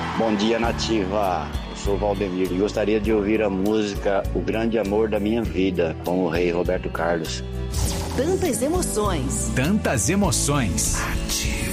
Bom dia, Nativa. Eu sou o Valdemir e gostaria de ouvir a música O Grande Amor da Minha Vida, com o rei Roberto Carlos. Tantas emoções. Tantas emoções. Ativa.